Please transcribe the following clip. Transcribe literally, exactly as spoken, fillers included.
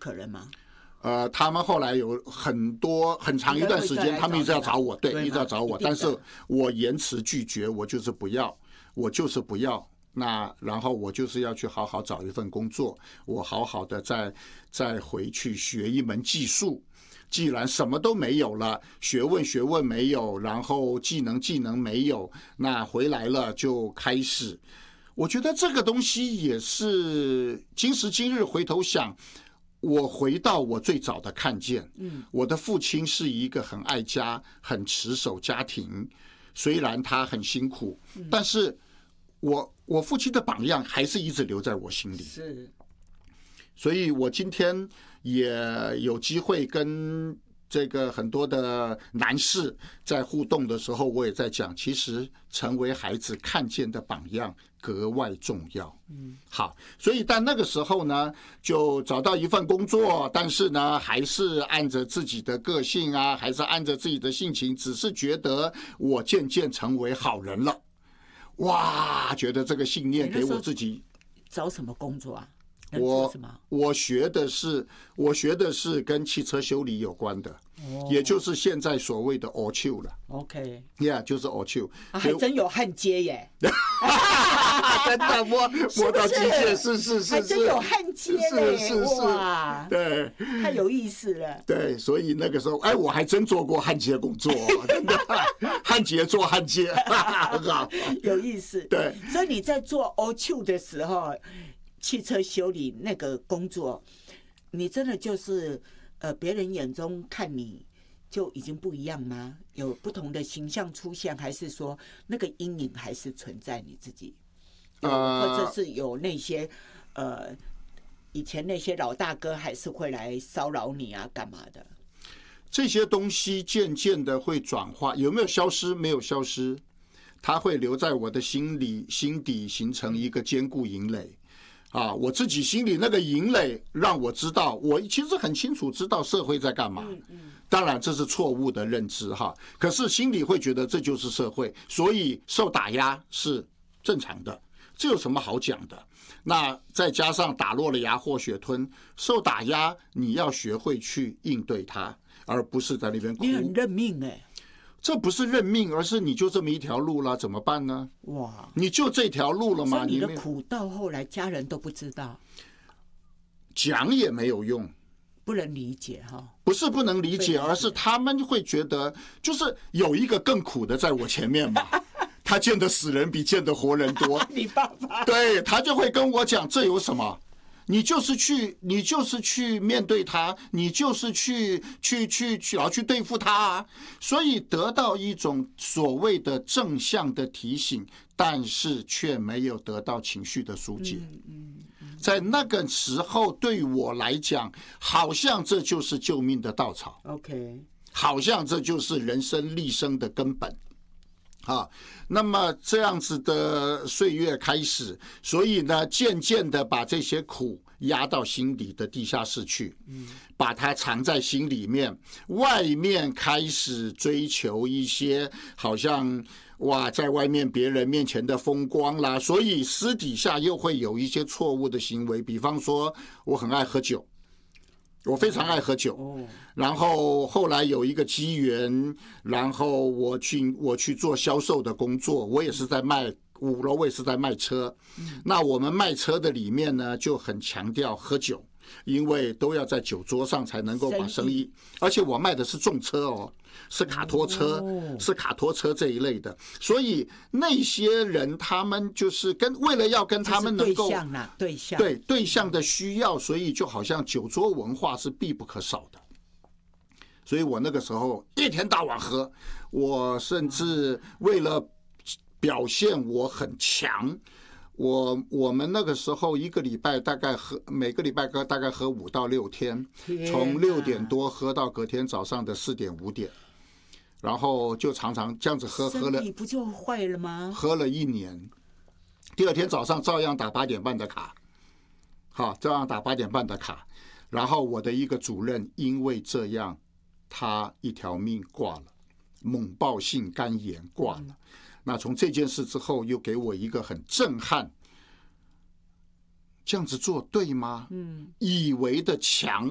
可能吗？ 呃，他们后来有很多很长一段时间，他们一直要找我，对，一直要找我，但是我严词拒绝，我就是不要，我就是不要。那然后我就是要去好好找一份工作，我好好的再再回去学一门技术。既然什么都没有了，学问学问没有，然后技能技能没有，那回来了就开始。我觉得这个东西也是今时今日回头想，我回到我最早的看见，嗯，我的父亲是一个很爱家、很持守家庭，虽然他很辛苦，但是我我父亲的榜样还是一直留在我心里。 是， 所以我今天也有机会跟这个很多的男士在互动的时候，我也在讲，其实成为孩子看见的榜样格外重要。嗯，好，所以但那个时候呢，就找到一份工作，但是呢，还是按着自己的个性啊，还是按着自己的性情，只是觉得我渐渐成为好人了。哇，觉得这个信念给我自己找什么工作啊？ 我我学的是我学的是跟汽车修理有关的，哦、也就是现在所谓的 O Q 了。 OK， yeah， 就是 O Q， 啊、还真有焊接耶！ 真的摸摸到机械，是是是， 还真有焊接嘞！ 是是是， 哇， 对， 太有意思了。 对，所以那个时候，哎，我还真做过焊接工作，真的，焊接做焊接，很好， 有意思。 对， 所以你在做 O Q 的时候。汽车修理那个工作，你真的就是呃，别人眼中看你就已经不一样吗？有不同的形象出现，还是说那个阴影还是存在你自己？呃，或者是有那些呃，以前那些老大哥还是会来骚扰你啊，干嘛的？ 这些东西渐渐的会转化，有没有消失？没有消失，它会留在我的心里、心底，形成一个坚固营垒。啊，我自己心里那个营垒让我知道，我其实很清楚知道社会在干嘛。当然这是错误的认知哈，可是心里会觉得这就是社会，所以受打压是正常的，这有什么好讲的？那再加上打落了牙或血吞，受打压你要学会去应对它，而不是在那边哭。 你很认命哎、欸。 这不是认命，而是你就这么一条路了，怎么办呢？ 哇， 你就这条路了吗？ 你的苦到后来家人都不知道， 讲也没有用， 不能理解哈。 不是不能理解，而是他们会觉得，就是有一个更苦的在我前面嘛。他见的死人比见的活人多。 你爸爸对他就会跟我讲，这有什么？你就是去，你就是去面对他，你就是去去去去，然后去对付他啊。所以得到一种所谓的正向的提醒，但是却没有得到情绪的疏解。在那个时候，对我来讲，好像这就是救命的稻草。 OK， 好像这就是人生立生的根本。啊，那么这样子的岁月开始，所以呢，渐渐的把这些苦压到心底的地下室去，把它藏在心里面，外面开始追求一些好像哇，在外面别人面前的风光啦，所以私底下又会有一些错误的行为，比方说我很爱喝酒。我非常爱喝酒，然后后来有一个机缘，然后我去我去做销售的工作，我也是在卖五楼，我也是在卖车。那我们卖车的里面呢，就很强调喝酒，因为都要在酒桌上才能够把生意，而且我卖的是重车哦，是卡托车，是卡托车这一类的，所以那些人他们就是跟为了要跟他们能够对象啦，对象对对象的需要，所以就好像酒桌文化是必不可少的。所以我那个时候一天到晚喝，我甚至为了表现我很强。我我们那个时候一个礼拜大概喝每个礼拜大概喝五到六天，从六点多喝到隔天早上的四点五点，然后就常常这样子喝，喝了身体不就坏了吗？ 喝了一年，第二天早上照样打八点半的卡，好，照样打八点半的卡，然后我的一个主任因为这样，他一条命挂了，猛暴性肝炎挂了。那从这件事之后，又给我一个很震撼，这样子做对吗？嗯，以为的强